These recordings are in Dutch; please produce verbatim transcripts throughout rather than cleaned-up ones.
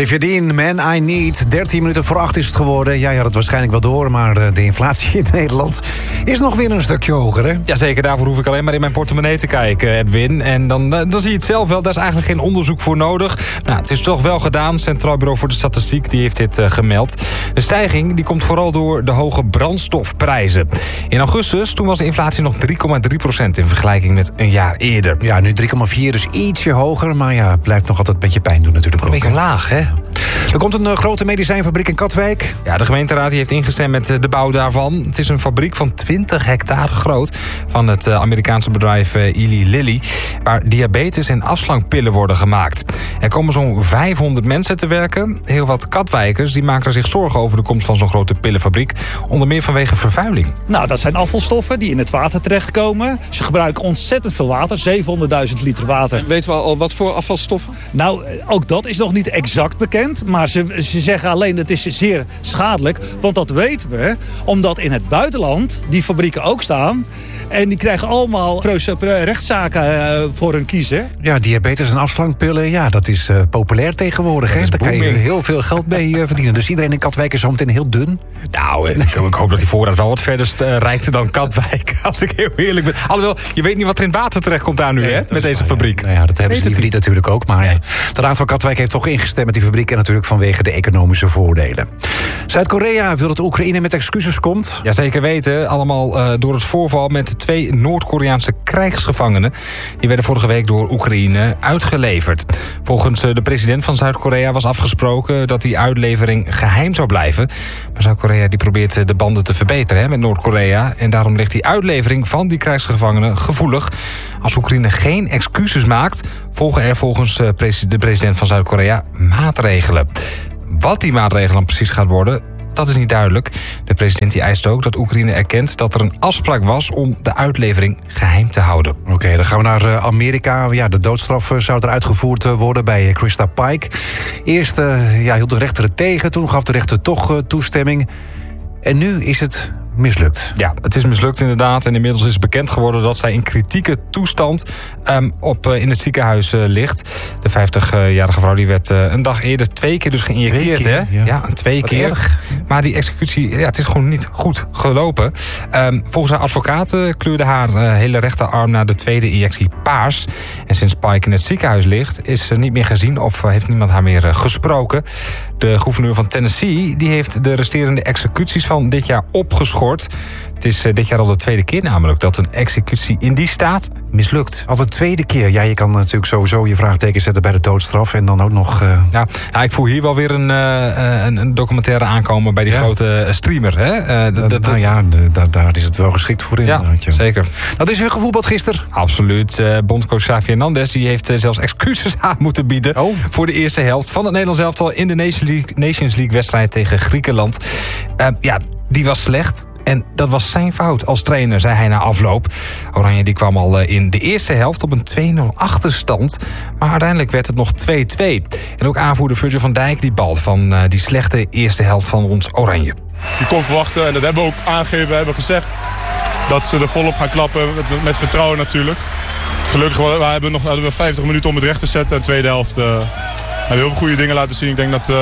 Olivia Dean, Man I Need. dertien minuten voor acht is het geworden. Jij had het waarschijnlijk wel door, maar de inflatie in Nederland is nog weer een stukje hoger, hè? Jazeker, daarvoor hoef ik alleen maar in mijn portemonnee te kijken, Edwin. En dan, dan zie je het zelf wel, daar is eigenlijk geen onderzoek voor nodig. Nou, het is toch wel gedaan. Centraal Bureau voor de Statistiek die heeft dit uh, gemeld. De stijging die komt vooral door de hoge brandstofprijzen. In augustus, toen was de inflatie nog drie komma drie procent in vergelijking met een jaar eerder. Ja, nu drie komma vier, dus ietsje hoger. Maar ja, het blijft nog altijd een beetje pijn doen natuurlijk. Een beetje laag, hè? Er komt een uh, grote medicijnfabriek in Katwijk. Ja, de gemeenteraad die heeft ingestemd met uh, de bouw daarvan. Het is een fabriek van twintig hectare groot van het uh, Amerikaanse bedrijf uh, Eli Lilly, waar diabetes- en afslankpillen worden gemaakt. Er komen zo'n vijfhonderd mensen te werken. Heel wat Katwijkers die maken zich zorgen over de komst van zo'n grote pillenfabriek. Onder meer vanwege vervuiling. Nou, dat zijn afvalstoffen die in het water terechtkomen. Ze gebruiken ontzettend veel water, zevenhonderdduizend liter water. Weten we al wat voor afvalstoffen? Nou, ook dat is nog niet exact bekend. Maar ze, ze zeggen alleen dat het is zeer schadelijk. Want dat weten we, omdat in het buitenland die fabrieken ook staan. En die krijgen allemaal rechtszaken uh, voor hun kiezen. Ja, diabetes en afslankpillen, ja, dat is uh, populair tegenwoordig. Hè? Daar kan je heel veel geld mee uh, verdienen. Dus iedereen in Katwijk is zo meteen heel dun. Nou, ik, ik hoop dat die voorraad wel wat verder uh, reikt dan Katwijk. Als ik heel eerlijk ben. Alhoewel, je weet niet wat er in het water terecht komt daar nu, ja, hè? Met deze fabriek. Ja. Nou ja, dat hebben ze liever niet natuurlijk ook. Maar nee. De Raad van Katwijk heeft toch ingestemd met die fabriek. En natuurlijk vanwege de economische voordelen. Zuid-Korea wil dat Oekraïne met excuses komt. Ja, zeker weten. Allemaal uh, door het voorval met twee Noord-Koreaanse krijgsgevangenen. Die werden vorige week door Oekraïne uitgeleverd. Volgens uh, de president van Zuid-Korea was afgesproken dat die uitlevering geheim zou blijven. Maar Zuid-Korea die probeert de banden te verbeteren hè, met Noord-Korea. En daarom ligt die uitlevering van die krijgsgevangenen gevoelig. Als Oekraïne geen excuses maakt, volgen er volgens uh, de president van Zuid-Korea maatregelen. Wat die maatregelen dan precies gaat worden, dat is niet duidelijk. De president die eist ook dat Oekraïne erkent dat er een afspraak was om de uitlevering geheim te houden. Oké, okay, dan gaan we naar Amerika. Ja, de doodstraf zou er uitgevoerd worden bij Krista Pike. Eerst uh, ja, hield de rechter het tegen, toen gaf de rechter toch uh, toestemming. En nu is het mislukt. Ja, het is mislukt inderdaad. En inmiddels is bekend geworden dat zij in kritieke toestand um, op, uh, in het ziekenhuis uh, ligt. De vijftigjarige vrouw die werd uh, een dag eerder twee keer dus geïnjecteerd. Twee keer, hè? Ja, ja twee Wat keer. Erg. Maar die executie, ja, het is gewoon niet goed gelopen. Um, volgens haar advocaat uh, kleurde haar uh, hele rechterarm na de tweede injectie paars. En sinds Pike in het ziekenhuis ligt, is ze niet meer gezien of uh, heeft niemand haar meer uh, gesproken. De gouverneur van Tennessee die heeft de resterende executies van dit jaar opgeschort. Het is uh, dit jaar al de tweede keer namelijk dat een executie in die staat mislukt. Al de tweede keer. Ja, je kan natuurlijk sowieso je vraagteken zetten bij de doodstraf en dan ook nog... Uh... Ja, nou, ik voel hier wel weer een, uh, een, een documentaire aankomen bij die ja. grote uh, streamer. Hè? Uh, d- d- nou ja, d- d- daar is het wel geschikt voor in. Ja, ja. Zeker. Dat is weer gevoetbald gisteren. Absoluut. Uh, bondscoach Xavi Hernandez die heeft uh, zelfs excuses aan moeten bieden oh. voor de eerste helft van het Nederlands elftal in de Nations League, Nations League wedstrijd tegen Griekenland. Uh, ja, die was slecht. En dat was zijn fout als trainer, zei hij na afloop. Oranje die kwam al in de eerste helft op een twee nul achterstand. Maar uiteindelijk werd het nog twee twee. En ook aanvoerder Virgil van Dijk die balt van uh, die slechte eerste helft van ons Oranje. Je kon verwachten, en dat hebben we ook aangegeven, we hebben gezegd dat ze er volop gaan klappen, met, met vertrouwen natuurlijk. Gelukkig we hebben nog hadden we vijftig minuten om het recht te zetten. De tweede helft uh, hebben we heel veel goede dingen laten zien. Ik denk dat uh,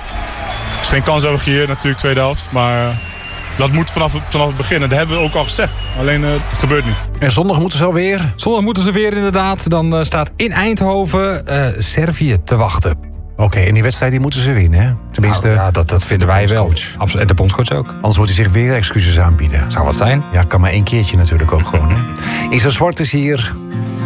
ze geen kans hebben gecreëerd natuurlijk, tweede helft. Maar... Uh, Dat moet vanaf, vanaf het begin. En dat hebben we ook al gezegd. Alleen uh, het gebeurt niet. En zondag moeten ze alweer? Zondag moeten ze weer inderdaad. Dan uh, staat in Eindhoven uh, Servië te wachten. Oké, okay, en die wedstrijd die moeten ze winnen, hè? Tenminste, nou, ja, dat, dat vinden wij wel. Absoluut. En de bondscoach ook. Anders moet hij zich weer excuses aanbieden. Zou wat zijn? Ja, kan maar één keertje natuurlijk ook gewoon, hè? Isa Zwart is hier.